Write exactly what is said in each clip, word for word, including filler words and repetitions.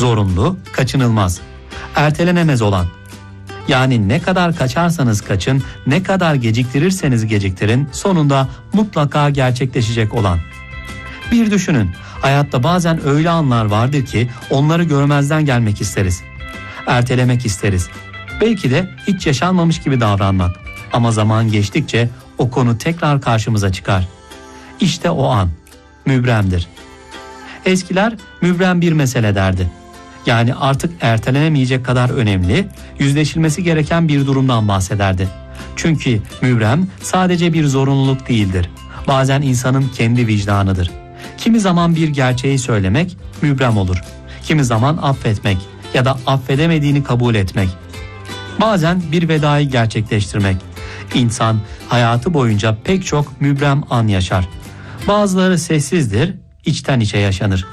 Zorunlu, kaçınılmaz. Ertelenemez olan. Yani ne kadar kaçarsanız kaçın, ne kadar geciktirirseniz geciktirin, sonunda mutlaka gerçekleşecek olan. Bir düşünün, hayatta bazen öyle anlar vardır ki onları görmezden gelmek isteriz. Ertelemek isteriz. Belki de hiç yaşanmamış gibi davranmak. Ama zaman geçtikçe o konu tekrar karşımıza çıkar. İşte o an. Mübremdir. Eskiler mübrem bir mesele derdi. Yani artık ertelenemeyecek kadar önemli, yüzleşilmesi gereken bir durumdan bahsederdi. Çünkü mübrem sadece bir zorunluluk değildir. Bazen insanın kendi vicdanıdır. Kimi zaman bir gerçeği söylemek mübrem olur. Kimi zaman affetmek ya da affedemediğini kabul etmek. Bazen bir vedayı gerçekleştirmek. İnsan hayatı boyunca pek çok mübrem an yaşar. Bazıları sessizdir, içten içe yaşanır.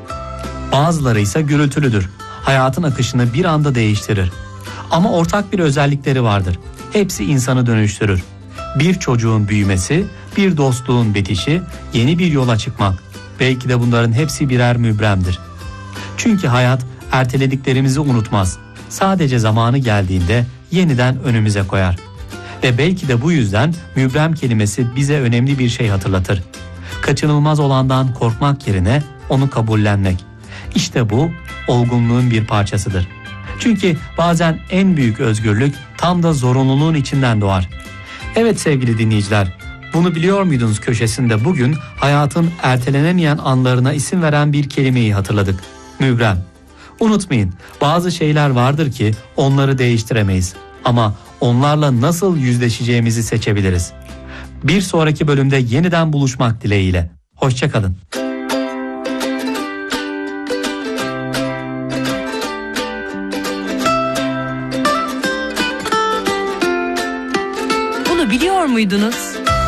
Bazıları ise gürültülüdür. Hayatın akışını bir anda değiştirir. Ama ortak bir özellikleri vardır. Hepsi insanı dönüştürür. Bir çocuğun büyümesi, bir dostluğun bitişi, yeni bir yola çıkmak. Belki de bunların hepsi birer mübremdir. Çünkü hayat ertelediklerimizi unutmaz. Sadece zamanı geldiğinde yeniden önümüze koyar. Ve belki de bu yüzden mübrem kelimesi bize önemli bir şey hatırlatır. Kaçınılmaz olandan korkmak yerine onu kabullenmek. İşte bu olgunluğun bir parçasıdır. Çünkü bazen en büyük özgürlük tam da zorunluluğun içinden doğar. Evet sevgili dinleyiciler, bunu biliyor muydunuz köşesinde bugün hayatın ertelenemeyen anlarına isim veren bir kelimeyi hatırladık. Mübrem. Unutmayın, bazı şeyler vardır ki onları değiştiremeyiz. Ama onlarla nasıl yüzleşeceğimizi seçebiliriz. Bir sonraki bölümde yeniden buluşmak dileğiyle. Hoşça kalın. Bunu biliyor muydunuz?